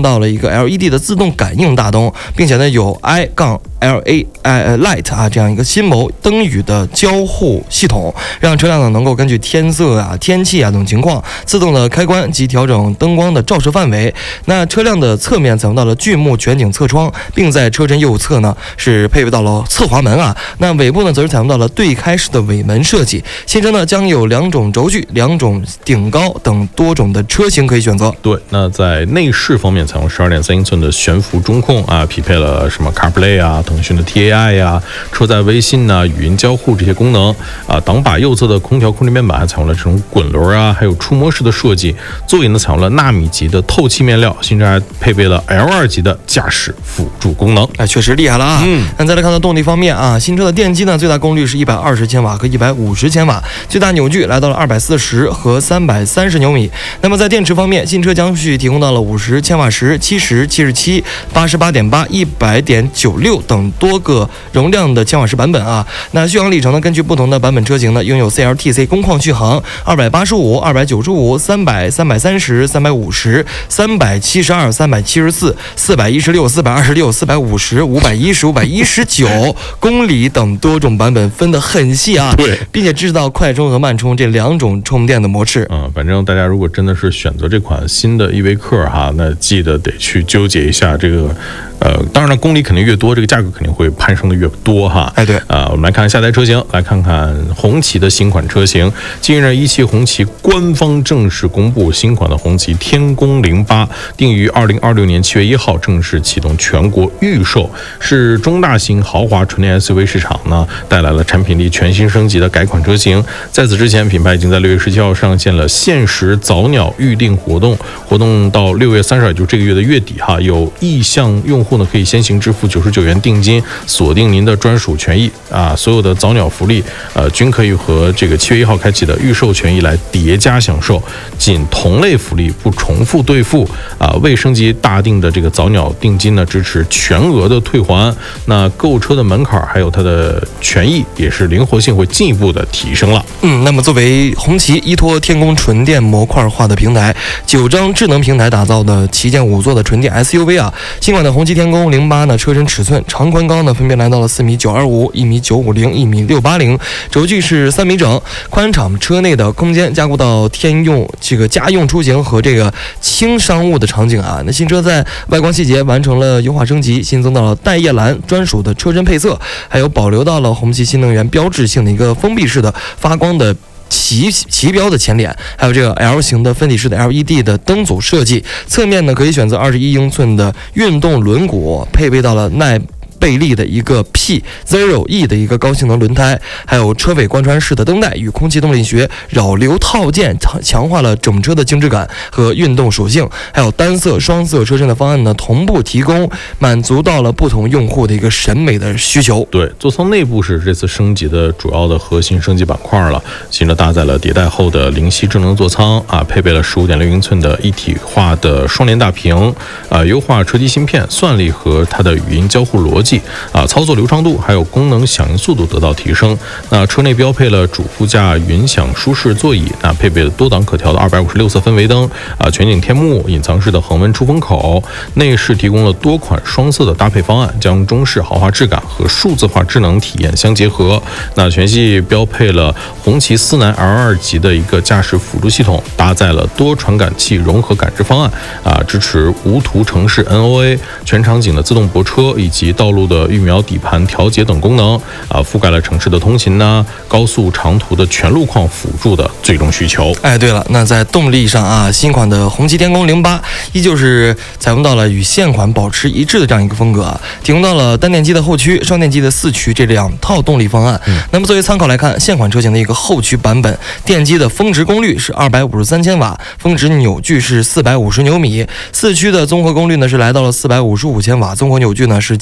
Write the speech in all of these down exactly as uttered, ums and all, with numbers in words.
到了一个 L E D 的自动感应大灯，并且呢有 I 杠 L A Light 啊这样一个新模灯语的交互系统，让车辆呢能够根据天色啊、天气啊等情况自动的开关及调整灯光的照射范围。那车辆的侧面采用到了巨幕全景侧窗，并在车身右侧呢是配备到了侧滑门啊。那尾部呢则是采用到了对开式的尾门设计。新车呢将有两种轴距、两种顶高等多种的车型可以选择。 对，那在内饰方面采用十二点三英寸的悬浮中控啊，匹配了什么 CarPlay 啊、腾讯的 T A I 呀、车载微信呐、语音交互这些功能啊。挡把右侧的空调控制面板还采用了这种滚轮啊，还有触摸式的设计。座椅呢采用了纳米级的透气面料，新车还配备了 L 二 级的驾驶辅助功能。 哎，确实厉害了啊！嗯，那再来看到动力方面啊，新车的电机呢最大功率是一百二十千瓦和一百五十千瓦，最大扭矩来到了二百四十和三百三十牛米。那么在电池方面，新车将续提供到了五十千瓦时、七十、七十七、八十八点八、一百点九六等多个容量的千瓦时版本啊。那续航里程呢，根据不同的版本车型呢，拥有 C L T C 工况续航二百八十五、二百九十五、三百、三百三十、三百五十、三百七十二、三百七十四、四百一十六、四百二十六、四百五十、五百一十、五百一十九公里等多种版本，分得很细啊。 对， 并且支持到快充和慢充这两种充电的模式。 嗯，反正大家如果真的是选择这款新的依维柯哈，那记得得去纠结一下这个。呃，当然了，公里肯定越多，这个价格肯定会攀升的越多哈。 哎，对， 啊、呃，我们来看下台车型，来看看红旗的新款车型。近日，一汽红旗官方正式公布新款的红旗天宫零八，定于二零二六年七月一号正式启动全国预售，是中大型豪华纯电 S U V 市场呢带来了产品力全新升级的改款车型。在此之前，品牌已经在六月十七号上线了限时早鸟预定活动，活动到六月三十号，也就这个月的月底哈，有意向用户呢可以先行支付九十九元定金，锁定您的专属权益啊，所有的早鸟福利呃均可以和这个七月一号开启的预售权益来叠加享受，仅同类福利不重复兑付啊。未升级大定的这个早鸟定金呢，支持全额的退还。那购车的门槛还有它的权益也是灵活性会进一步的提升了。 嗯，那么作为红旗依托天宫纯电模块化的平台，九张智能平台打造的旗舰五座的纯电 S U V 啊，新款的红旗天宫零八呢，车身尺寸长宽高呢分别来到了四米九二五、一米九五零、一米六八零，轴距是三米整，宽敞车内的空间加固到天用这个家用出行和这个轻商务的场景啊。那新车在外观细节完成了优化升级，新增到了带叶蓝专属的车身配色，还有保留到了红旗新能源标志性的一个封闭式的发光的旗旗标的前脸，还有这个 L 型的分体式的 L E D 的灯组设计。侧面呢可以选择二十一英寸的运动轮毂，配备到了耐贝利的一个 P zero E 的一个高性能轮胎，还有车尾贯穿式的灯带与空气动力学扰流套件，强化了整车的精致感和运动属性。还有单色双色车身的方案呢，同步提供，满足到了不同用户的一个审美的需求。 对，座舱内部是这次升级的主要的核心升级板块了。新车搭载了迭代后的灵犀智能座舱啊，配备了十五点六英寸的一体化的双联大屏啊，优化车机芯片算力和它的语音交互逻辑。啊，操作流畅度还有功能响应速度得到提升。那车内标配了主副驾云享舒适座椅，那配备了多档可调的二百五十六色氛围灯啊，全景天幕、隐藏式的恒温出风口。内饰提供了多款双色的搭配方案，将中式豪华质感和数字化智能体验相结合。那全系标配了红旗思南 L 二 级的一个驾驶辅助系统，搭载了多传感器融合感知方案啊，支持无图城市 N O A、全场景的自动泊车以及道路的预瞄底盘调节等功能啊，覆盖了城市的通勤呢、高速长途的全路况辅助的最终需求。 哎，对了，那在动力上啊，新款的红旗天宫零八依旧是采用到了与现款保持一致的这样一个风格啊，提供到了单电机的后驱、双电机的四驱这两套动力方案。嗯、那么作为参考来看，现款车型的一个后驱版本，电机的峰值功率是二百五十三千瓦，峰值扭矩是四百五十牛米；四驱的综合功率呢是来到了四百五十五千瓦，综合扭矩呢是七百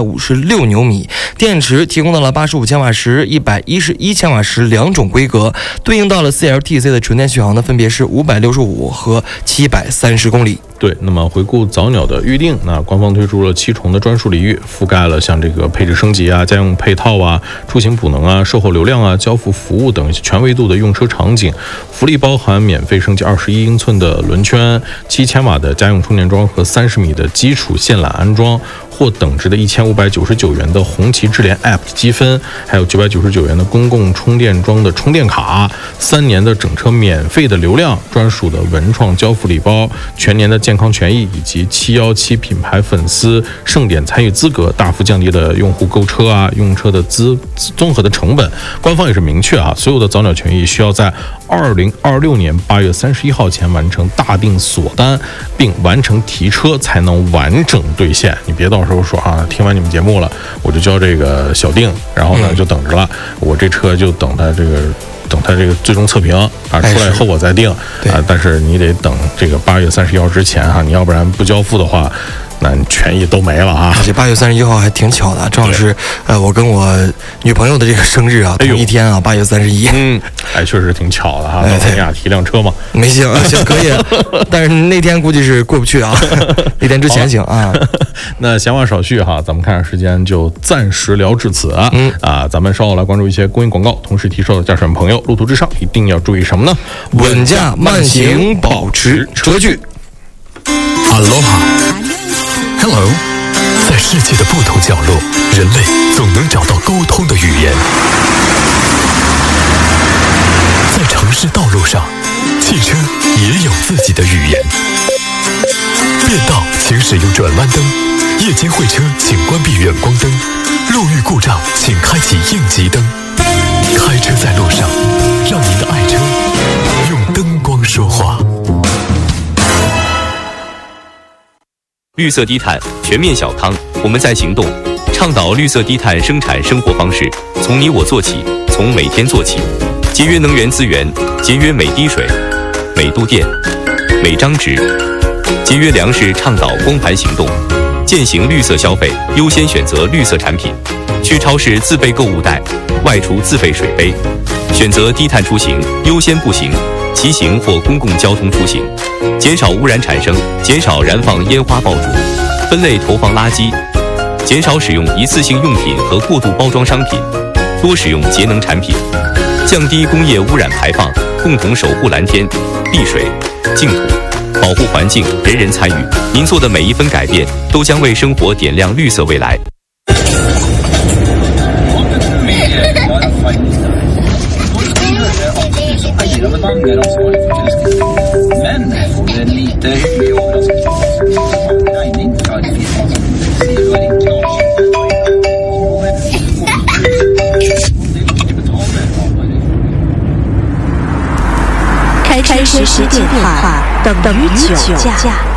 五十六牛米。电池提供到了八十五千瓦时、一百一十一千瓦时两种规格，对应到了 C L T C 的纯电续航呢，分别是五百六十五和七百三十公里。 对，那么回顾早鸟的预定，那官方推出了七重的专属礼遇，覆盖了像这个配置升级啊、家用配套啊、出行补能啊、售后流量啊、交付服务等全维度的用车场景。福利包含免费升级二十一英寸的轮圈、七千瓦的家用充电桩和三十米的基础线缆安装，或等值的一千五百九十九元的红旗智联 App 积分，还有九百九十九元的公共充电桩的充电卡，三年的整车免费的流量，专属的文创交付礼包，全年的健康权益以及七一七品牌粉丝盛典参与资格，大幅降低了用户购车啊用车的资综合的成本。官方也是明确啊，所有的早鸟权益需要在二零二六年八月三十一号前完成大定锁单，并完成提车才能完整兑现。你别到时候说啊，听完你们节目了，我就交这个小定，然后呢就等着了，我这车就等它这个。等它这个最终测评啊出来以后我再定啊，但是你得等这个八月三十一号之前哈、啊，你要不然不交付的话，那权益都没了啊！ 而且八月三十一号还挺巧的，正好是呃我跟我女朋友的这个生日啊，同一天啊，八月三十一。 嗯，哎，确实挺巧的哈。 哎， 咱俩提辆车嘛， 没行，行可以，但是那天估计是过不去啊，那天之前行啊。 那闲话少叙哈，咱们看时间就暂时聊至此啊。嗯啊，咱们稍后来关注一些公益广告，同时提示驾驶员朋友，路途之上一定要注意什么呢？ 稳驾慢行，保持车距。 Aloha。Hello， 在世界的不同角落，人类总能找到沟通的语言。在城市道路上，汽车也有自己的语言。变道请使用转弯灯，夜间会车请关闭远光灯，路遇故障请开启应急灯。开车在路上，让您的爱车用灯光说话。 绿色低碳全面小康，我们在行动，倡导绿色低碳生产生活方式，从你我做起，从每天做起，节约能源资源，节约每滴水、每度电、每张纸，节约粮食，倡导光盘行动，践行绿色消费，优先选择绿色产品，去超市自备购物袋，外出自备水杯，选择低碳出行，优先步行、骑行或公共交通出行，减少污染产生，减少燃放烟花爆竹，分类投放垃圾，减少使用一次性用品和过度包装商品，多使用节能产品，降低工业污染排放，共同守护蓝天、碧水、净土，保护环境，人人参与。您做的每一分改变，都将为生活点亮绿色未来。 开车时电话等于酒驾。